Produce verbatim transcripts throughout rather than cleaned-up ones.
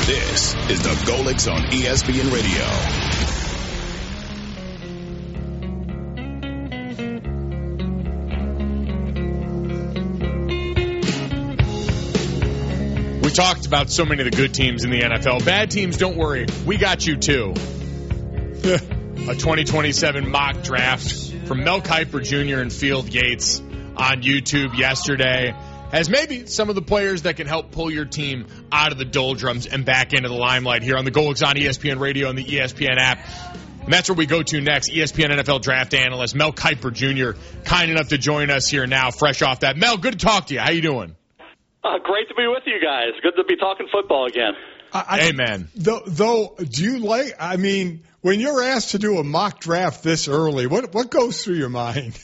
This is the Golics on E S P N Radio. We talked about so many of the good teams in the N F L. Bad teams, don't worry. We got you, too. A twenty twenty-seven mock draft from Mel Kiper Junior and Field Yates on YouTube yesterday has maybe some of the players that can help pull your team out of the doldrums and back into the limelight here on the Golics on E S P N Radio and the E S P N app. And that's where we go to next. E S P N N F L draft analyst Mel Kiper Junior kind enough to join us here now, fresh off that. Mel, good to talk to you. How you doing? Uh, great to be with you guys. Good to be talking football again. I, Amen. Though, though, do you like, I mean, when you're asked to do a mock draft this early, what what goes through your mind?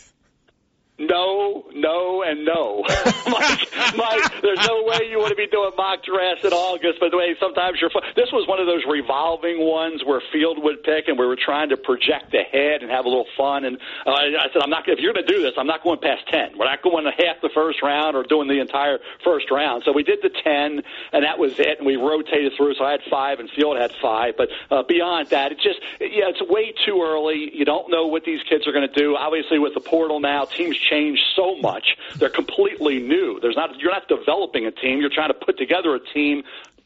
No, no, and no. Mike, Mike, there's no way you want to be doing mock drafts in August, but the way sometimes you're – this was one of those revolving ones where Field would pick, and we were trying to project ahead and have a little fun. And uh, I said, I'm not. If you're going to do this, I'm not going past ten. We're not going half the first round or doing the entire first round. So we did the ten, and that was it, and we rotated through. So I had five, and Field had five. But uh, beyond that, it's just – yeah, it's way too early. You don't know what these kids are going to do. Obviously, with the portal now, teams changed so much. They're completely new. There's not you're not developing a team. You're trying to put together a team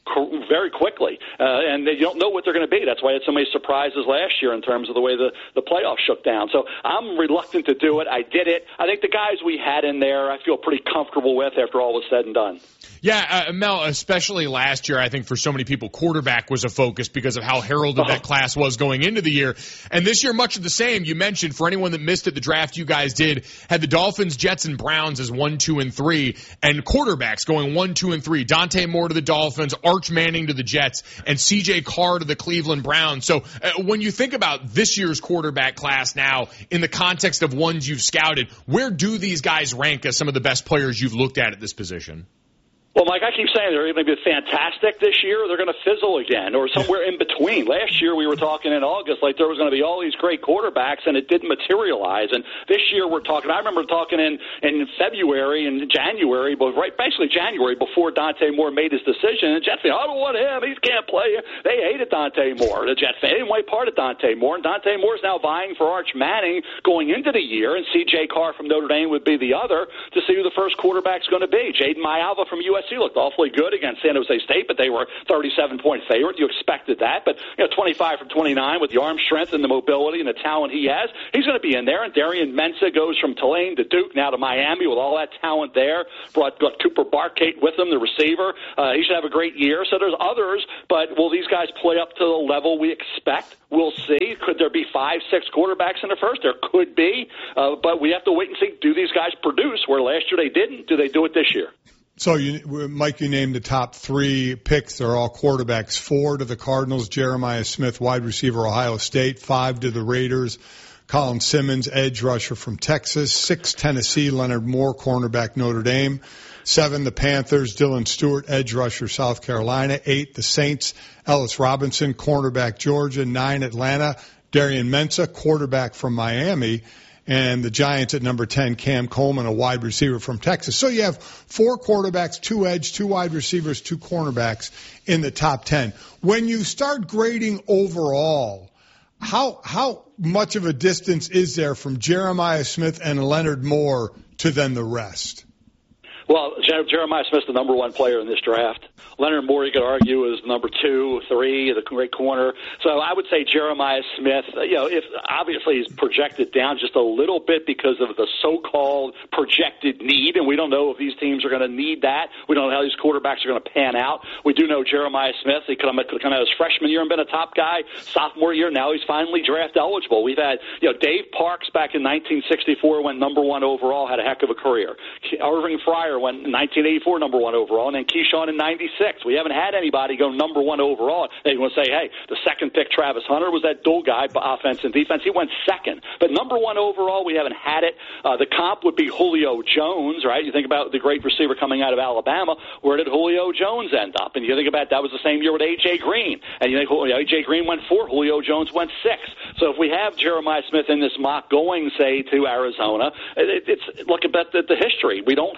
very quickly, uh, and you don't know what they're going to be. That's why I had so many surprises last year in terms of the way the, the playoffs shook down. So I'm reluctant to do it. I did it. I think the guys we had in there I feel pretty comfortable with after all was said and done. Yeah, uh, Mel, especially last year, I think for so many people, quarterback was a focus because of how heralded that class was going into the year. And this year, much of the same. You mentioned, for anyone that missed it, the draft you guys did had the Dolphins, Jets, and Browns as one, two, and three, and quarterbacks going one, two, and three. Dante Moore to the Dolphins, Arch Manning to the Jets, and C J Carr to the Cleveland Browns. So uh, when you think about this year's quarterback class now, in the context of ones you've scouted, where do these guys rank as some of the best players you've looked at at this position? Well, Mike, I keep saying they're going to be fantastic this year, or they're going to fizzle again, or somewhere in between. Last year we were talking in August like there was going to be all these great quarterbacks, and it didn't materialize. And this year we're talking, I remember talking in, in February and January, but right, basically January before Dante Moore made his decision, and Jets fans, I don't want him, he can't play. They hated Dante Moore. The Jets fans didn't want part of Dante Moore, and Dante Moore is now vying for Arch Manning going into the year, and C J Carr from Notre Dame would be the other to see who the first quarterback's going to be. Jaden Mayava from U S C looked awfully good against San Jose State, but they were thirty-seven point favorite. You expected that, but you know, twenty-five from twenty-nine with the arm strength and the mobility and the talent he has, he's going to be in there. And Darian Mensah goes from Tulane to Duke, now to Miami with all that talent there. Brought got Cooper Barkate with him, the receiver. Uh, he should have a great year. So there's others, but will these guys play up to the level we expect? We'll see. Could there be five, six quarterbacks in the first? There could be, uh, but we have to wait and see. Do these guys produce where last year they didn't? Do they do it this year? So, you, Mike, you named the top three picks. They're all quarterbacks. Four to the Cardinals, Jeremiah Smith, wide receiver, Ohio State. Five to the Raiders, Colin Simmons, edge rusher from Texas. Six, Tennessee, Leonard Moore, cornerback, Notre Dame. Seven, the Panthers, Dylan Stewart, edge rusher, South Carolina. Eight, the Saints, Ellis Robinson, cornerback, Georgia. Nine, Atlanta, Darian Mensah, quarterback from Miami. And the Giants at number ten, Cam Coleman, a wide receiver from Texas. So you have four quarterbacks, two edge, two wide receivers, two cornerbacks in the top ten. When you start grading overall, how how much of a distance is there from Jeremiah Smith and Leonard Moore to then the rest? Well, Jeremiah Smith's the number one player in this draft. Leonard Moore, you could argue, is number two, three, the great corner. So I would say Jeremiah Smith, you know, if obviously he's projected down just a little bit because of the so-called projected need, and we don't know if these teams are going to need that. We don't know how these quarterbacks are going to pan out. We do know Jeremiah Smith, he could have come out his freshman year and been a top guy. Sophomore year, now he's finally draft eligible. We've had, you know, Dave Parks back in nineteen sixty-four went number one overall, had a heck of a career. Irving Fryer went in nineteen eighty-four number one overall, and then Keyshawn in ninety-six. We haven't had anybody go number one overall. They want to say, hey, the second pick, Travis Hunter, was that dual guy, offense and defense. He went second. But number one overall, we haven't had it. Uh, the comp would be Julio Jones, right? You think about the great receiver coming out of Alabama. Where did Julio Jones end up? And you think about that was the same year with A J. Green. And you think well, A J. Green went four, Julio Jones went six. So if we have Jeremiah Smith in this mock going, say, to Arizona, it, it's look at the, the history. We don't have the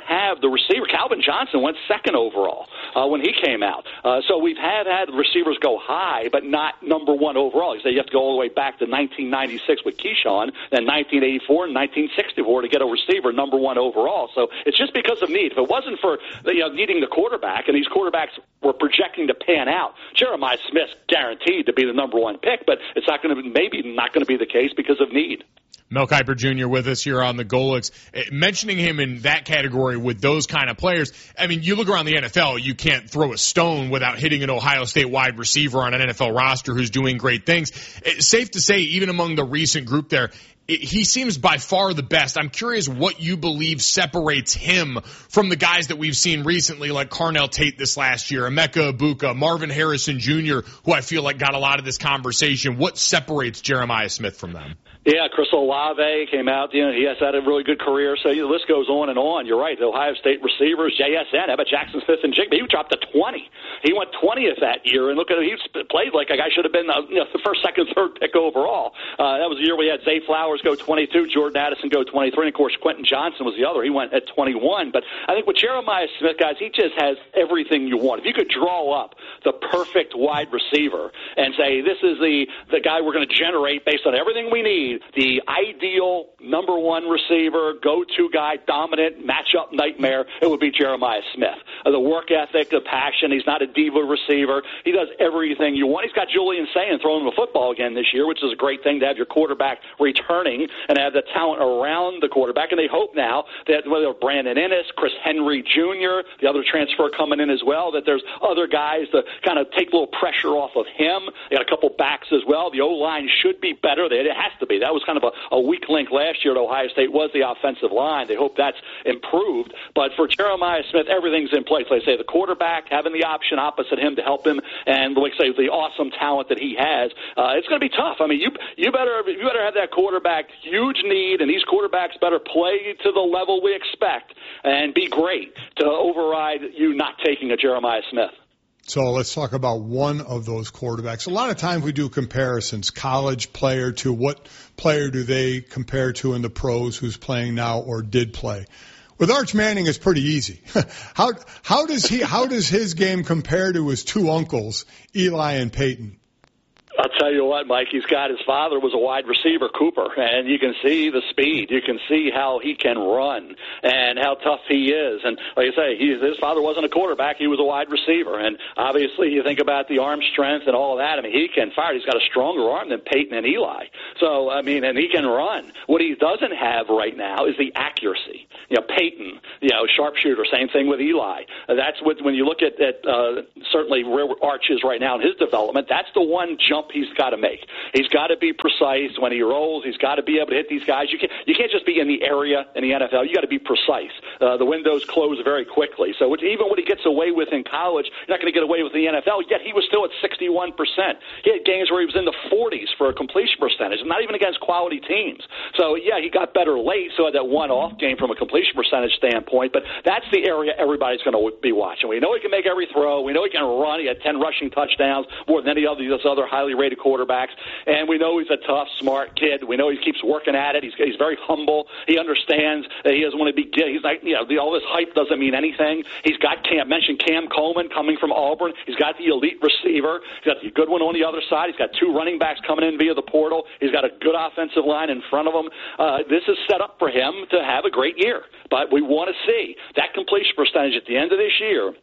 receiver. Calvin Johnson went second overall uh, when he came out. Uh, so we've had had receivers go high, but not number one overall. You say you have to go all the way back to nineteen ninety-six with Keyshawn, then nineteen eighty-four and nineteen sixty-four to get a receiver number one overall. So it's just because of need. If it wasn't for you know, needing the quarterback, and these quarterbacks were projecting to pan out, Jeremiah Smith's guaranteed to be the number one pick, but it's not going to be, maybe not going to be the case because of need. Mel Kiper Junior with us here on the Golics. Mentioning him in that category with those kind of players, I mean, you look around the N F L, you can't throw a stone without hitting an Ohio State wide receiver on an N F L roster who's doing great things. It's safe to say, even among the recent group there, he seems by far the best. I'm curious what you believe separates him from the guys that we've seen recently, like Carnell Tate this last year, Emeka Egbuka, Marvin Harrison Junior, who I feel like got a lot of this conversation. What separates Jeremiah Smith from them? Yeah, Chris Olave came out. You know, he has had a really good career. So you know, the list goes on and on. You're right. The Ohio State receivers, J S N, how about Jackson Smith and Jigba? He dropped to twenty. He went twentieth that year, and look at him. He played like a guy should have been the, you know, the first, second, third pick overall. Uh, that was the year we had Zay Flowers go twenty-two, Jordan Addison go twenty-three, and of course Quentin Johnson was the other. He went at twenty-one. But I think with Jeremiah Smith, guys, he just has everything you want. If you could draw up the perfect wide receiver and say this is the the guy we're going to generate based on everything we need, the ideal number one receiver, go-to guy, dominant, matchup nightmare, it would be Jeremiah Smith. Uh, the work ethic, the passion, he's not a diva receiver. He does everything you want. He's got Julian Sayin throwing the football again this year, which is a great thing to have your quarterback returning and have the talent around the quarterback. And they hope now that whether Brandon Ennis, Chris Henry Junior, the other transfer coming in as well, that there's other guys to kind of take a little pressure off of him. They got a couple backs as well. The O-line should be better. It has to be. That was kind of a, a weak link last year at Ohio State was the offensive line. They hope that's improved. But for Jeremiah Smith, everything's in place. Like I say, the quarterback, having the option opposite him to help him, and like I say, the awesome talent that he has, uh, it's going to be tough. I mean, you you better you better have that quarterback, huge need, and these quarterbacks better play to the level we expect and be great to override you not taking a Jeremiah Smith. So let's talk about one of those quarterbacks. A lot of times we do comparisons, college player to what player do they compare to in the pros who's playing now or did play. With Arch Manning, it's pretty easy. how how does he how does his game compare to his two uncles, Eli and Peyton? I'll tell you what, Mike, he's got his father was a wide receiver, Cooper, and you can see the speed. You can see how he can run and how tough he is. And like I say, he, his father wasn't a quarterback. He was a wide receiver. And obviously you think about the arm strength and all of that. I mean, he can fire. He's got a stronger arm than Peyton and Eli. So, I mean, and he can run. What he doesn't have right now is the accuracy. You know, Peyton, you know, sharpshooter, same thing with Eli. That's what, when you look at, at uh, certainly where Arch is right now in his development, that's the one jump he's got to make. He's got to be precise when he rolls. He's got to be able to hit these guys. You can't, you can't just be in the area in the N F L. You got to be precise. Uh, the windows close very quickly. So even what he gets away with in college, you're not going to get away with in the N F L, yet he was still at sixty-one percent. He had games where he was in the forties for a completion percentage, not even against quality teams. So, yeah, he got better late, so had that one-off game from a completion percentage standpoint, but that's the area everybody's going to be watching. We know he can make every throw. We know he can run. He had ten rushing touchdowns, more than any of these other highly rated quarterbacks, and we know he's a tough, smart kid. We know he keeps working at it. He's he's very humble. He understands that he doesn't want to be. He's like, you know, the, all this hype doesn't mean anything. He's got Cam mentioned Cam Coleman coming from Auburn. He's got the elite receiver. He's got the good one on the other side. He's got two running backs coming in via the portal. He's got a good offensive line in front of him. Uh, this is set up for him to have a great year, but we want to see that completion percentage at the end of this year.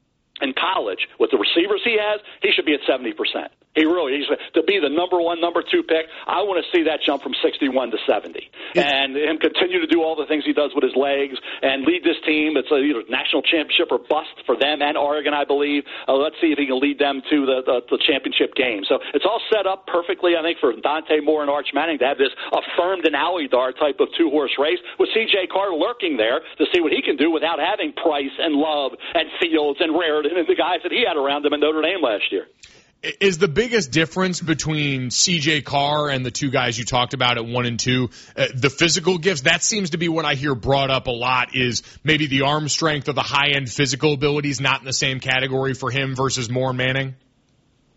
In college, with the receivers he has, he should be at seventy percent. He really is. To be the number one, number two pick, I want to see that jump from sixty-one to seventy. And him continue to do all the things he does with his legs and lead this team. It's either national championship or bust for them and Oregon, I believe. Uh, let's see if he can lead them to the, the, the championship game. So it's all set up perfectly, I think, for Dante Moore and Arch Manning to have this affirmed and Alidar type of two-horse race with C J Carr lurking there to see what he can do without having Price and Love and Fields and Raritan and the guys that he had around him in Notre Dame last year. Is the biggest difference between C J Carr and the two guys you talked about at one and two, uh, the physical gifts? That seems to be what I hear brought up a lot, is maybe the arm strength or the high-end physical abilities not in the same category for him versus Moore and Manning? I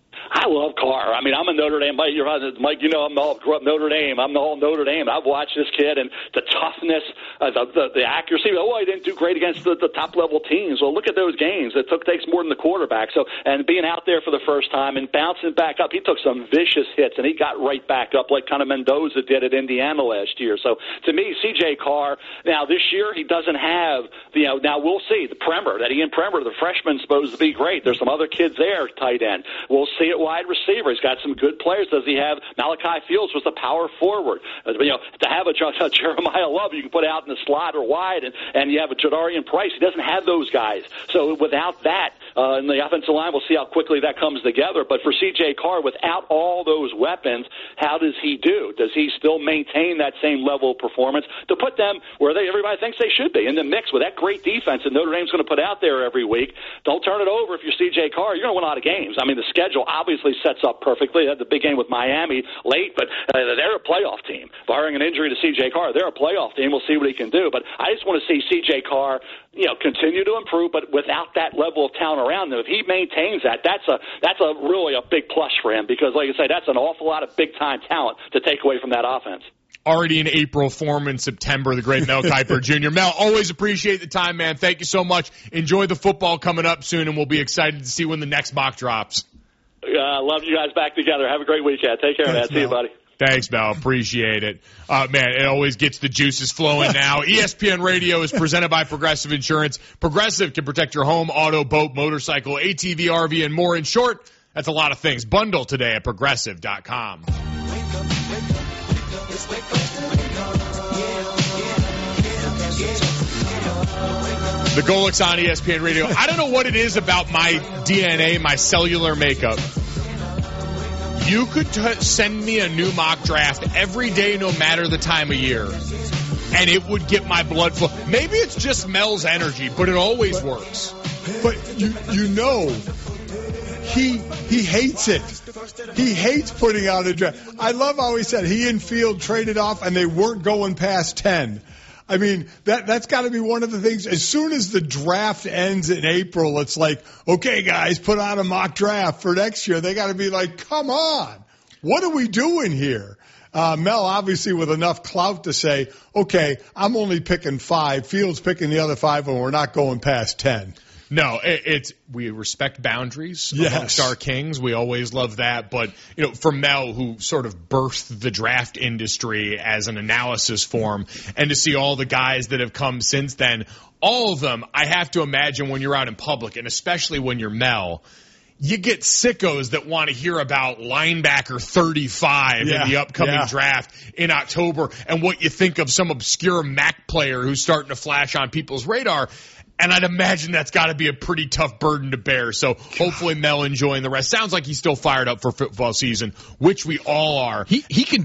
I love Carr. I mean, I'm a Notre Dame. Mike, you're, Mike, you know, I'm all grew up Notre Dame. I'm the whole Notre Dame. I've watched this kid and the toughness, uh, the, the the accuracy. Oh, he didn't do great against the, the top level teams. Well, look at those games. It took takes more than the quarterback. So, and being out there for the first time and bouncing back up, he took some vicious hits and he got right back up like kind of Mendoza did at Indiana last year. So, to me, C J Carr. Now this year he doesn't have you know. Now we'll see the Premer that Ian Premer, the freshman's supposed to be great. There's some other kids there, tight end. We'll see it wide receiver. He's got some good players. Does he have Malachi Fields was the power forward? Uh, you know, to have a, a Jeremiah Love you can put out in the slot or wide, and, and you have a Jadarian Price. He doesn't have those guys. So without that uh, in the offensive line, we'll see how quickly that comes together. But for C J Carr, without all those weapons, how does he do? Does he still maintain that same level of performance to put them where they everybody thinks they should be, in the mix with that great defense that Notre Dame's going to put out there every week? Don't turn it over if you're C J Carr. You're going to win a lot of games. I mean, the schedule obviously sets up perfectly. They had the big game with Miami late, but uh, they're a playoff team. Barring an injury to C J Carr, they're a playoff team. We'll see what he can do. But I just want to see C J Carr, you know, continue to improve, but without that level of talent around him. If he maintains that, that's a that's a really a big plus for him because, like I say, that's an awful lot of big-time talent to take away from that offense. Already in April form in September, the great Mel Kiper Junior Mel, always appreciate the time, man. Thank you so much. Enjoy the football coming up soon, and we'll be excited to see when the next mock drops. Uh, love you guys back together. Have a great weekend. Take care, Thanks, man. See Mel. you, buddy. Thanks, Mel. Appreciate it. Uh, man, it always gets the juices flowing now. E S P N Radio is presented by Progressive Insurance. Progressive can protect your home, auto, boat, motorcycle, A T V, R V, and more. In short, that's a lot of things. Bundle today at progressive dot com. The Golics on E S P N Radio. I don't know what it is about my D N A, my cellular makeup. You could t- send me a new mock draft every day, no matter the time of year, and it would get my blood flow. Maybe it's just Mel's energy, but it always but, works. But you you know, he he hates it. He hates putting out a draft. I love how he said he and Field traded off, and they weren't going past ten. I mean, that, that's got to be one of the things. As soon as the draft ends in April, it's like, okay, guys, put out a mock draft for next year. They got to be like, come on, what are we doing here? Uh, Mel, obviously, with enough clout to say, okay, I'm only picking five. Fields picking the other five, and we're not going past ten. No, it, it's we respect boundaries yes. amongst our kings. We always love that. But, you know, for Mel, who sort of birthed the draft industry as an analysis form, and to see all the guys that have come since then, all of them, I have to imagine when you're out in public, and especially when you're Mel, you get sickos that want to hear about linebacker thirty-five yeah, in the upcoming yeah. draft in October and what you think of some obscure M A C player who's starting to flash on people's radar. And I'd imagine that's got to be a pretty tough burden to bear. So hopefully Mel enjoying the rest. Sounds like he's still fired up for football season, which we all are. He he can